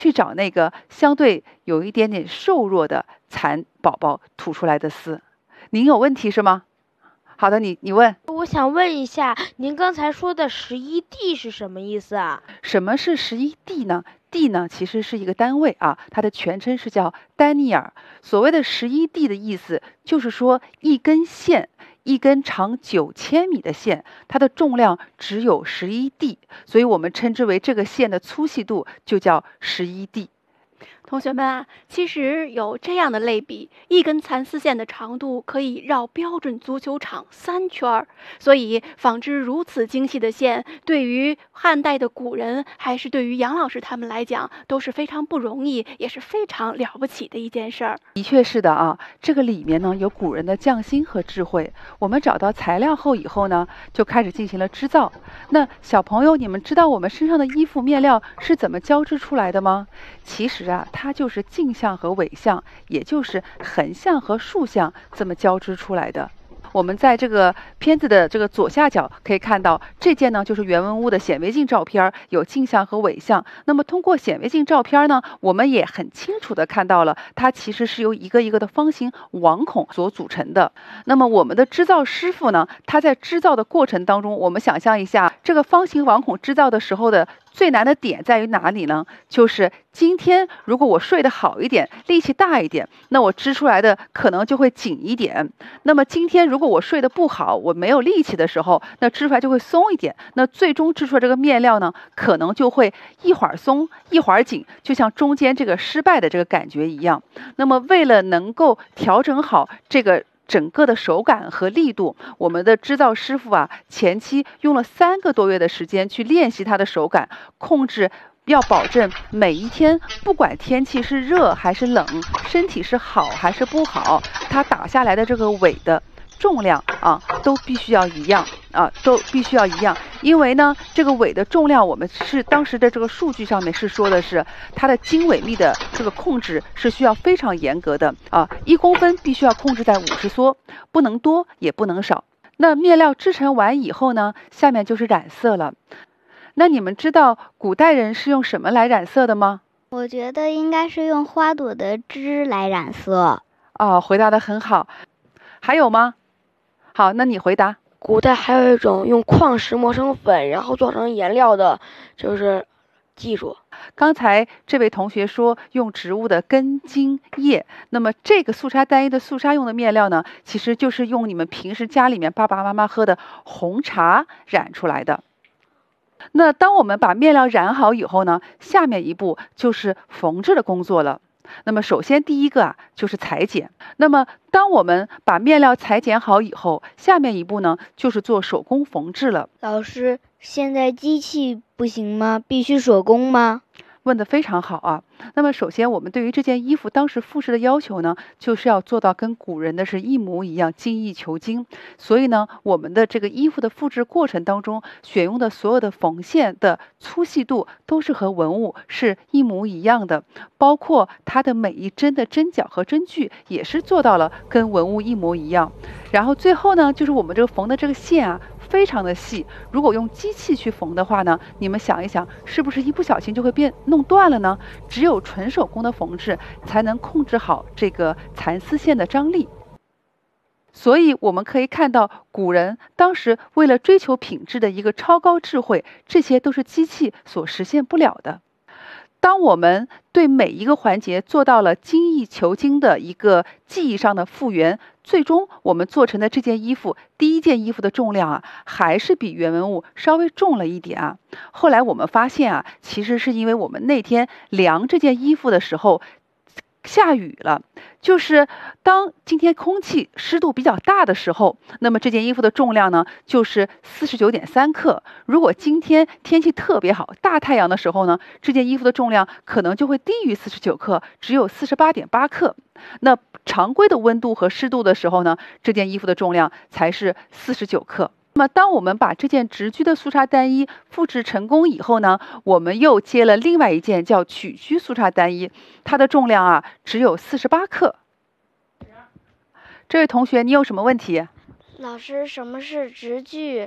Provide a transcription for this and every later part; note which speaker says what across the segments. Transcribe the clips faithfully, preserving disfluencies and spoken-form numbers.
Speaker 1: 去找那个相对有一点点瘦弱的蚕宝宝吐出来的丝。您有问题是吗？好的，你你问。
Speaker 2: 我想问一下，您刚才说的十一地是什么意思啊？
Speaker 1: 什么是十一地呢？地呢其实是一个单位啊，它的全称是叫丹尼尔。所谓的十一地的意思，就是说一根线，一根长九千米的线，它的重量只有十一地，所以我们称之为这个线的粗细度就叫十一地。
Speaker 3: 同学们啊，其实有这样的类比，一根蚕丝线的长度可以绕标准足球场三圈，所以纺织如此精细的线，对于汉代的古人，还是对于杨老师他们来讲，都是非常不容易，也是非常了不起的一件事儿。
Speaker 1: 的确是的啊，这个里面呢有古人的匠心和智慧。我们找到材料后以后呢，就开始进行了织造。那小朋友，你们知道我们身上的衣服面料是怎么交织出来的吗？其实啊，它就是径向和纬向，也就是横向和竖向这么交织出来的。我们在这个片子的这个左下角可以看到，这件呢就是原文屋的显微镜照片，有径向和纬向。那么通过显微镜照片呢，我们也很清楚的看到了，它其实是由一个一个的方形网孔所组成的。那么我们的织造师傅呢，他在织造的过程当中，我们想象一下，这个方形网孔织造的时候的最难的点在于哪里呢？就是今天如果我睡得好一点，力气大一点，那我织出来的可能就会紧一点。那么今天如果我睡得不好，我没有力气的时候，那织出来就会松一点。那最终织出来这个面料呢，可能就会一会儿松一会儿紧，就像中间这个失败的这个感觉一样。那么为了能够调整好这个整个的手感和力度，我们的织造师傅啊，前期用了三个多月的时间去练习他的手感，控制要保证每一天，不管天气是热还是冷，身体是好还是不好，他打下来的这个尾的重量啊，都必须要一样啊，都必须要一样。因为呢，这个尾的重量，我们是当时的这个数据上面是说的是它的经纬密的这个控制是需要非常严格的啊，一公分必须要控制在五十梭，不能多也不能少。那面料织成完以后呢，下面就是染色了。那你们知道古代人是用什么来染色的吗？
Speaker 4: 我觉得应该是用花朵的枝来染色。
Speaker 1: 哦，回答得很好。还有吗？好，那你回答。
Speaker 2: 古代还有一种用矿石磨成粉，然后做成颜料的，就是技术。
Speaker 1: 刚才这位同学说用植物的根茎叶，那么这个素纱单一的素纱用的面料呢，其实就是用你们平时家里面爸爸妈妈喝的红茶染出来的。那当我们把面料染好以后呢，下面一步就是缝制的工作了。那么首先第一个啊就是裁剪。那么当我们把面料裁剪好以后，下面一步呢就是做手工缝制了。
Speaker 4: 老师，现在机器不行吗？必须手工吗？
Speaker 1: 问得非常好啊！那么首先，我们对于这件衣服当时复制的要求呢，就是要做到跟古人的是一模一样，精益求精。所以呢，我们的这个衣服的复制过程当中，选用的所有的缝线的粗细度都是和文物是一模一样的，包括它的每一针的针脚和针距也是做到了跟文物一模一样。然后最后呢，就是我们这个缝的这个线啊，非常的细，如果用机器去缝的话呢，你们想一想，是不是一不小心就会变弄断了呢？只有纯手工的缝制才能控制好这个蚕丝线的张力。所以我们可以看到，古人当时为了追求品质的一个超高智慧，这些都是机器所实现不了的。当我们对每一个环节做到了精益求精的一个技艺上的复原，最终我们做成的这件衣服，第一件衣服的重量啊，还是比原文物稍微重了一点啊。后来我们发现啊，其实是因为我们那天量这件衣服的时候下雨了，就是当今天空气湿度比较大的时候，那么这件衣服的重量呢就是四十九点三克。如果今天天气特别好，大太阳的时候呢，这件衣服的重量可能就会低于四十九克，只有四十八点八克。那常规的温度和湿度的时候呢，这件衣服的重量才是四十九克。那么当我们把这件直居的素纱单衣复制成功以后呢，我们又接了另外一件叫曲居素纱单衣，它的重量啊只有四十八克。这位同学，你有什么问题？
Speaker 2: 老师，什么是直居？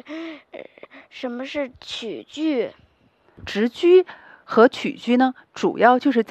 Speaker 2: 什么是曲居？
Speaker 1: 直居和曲居呢，主要就是在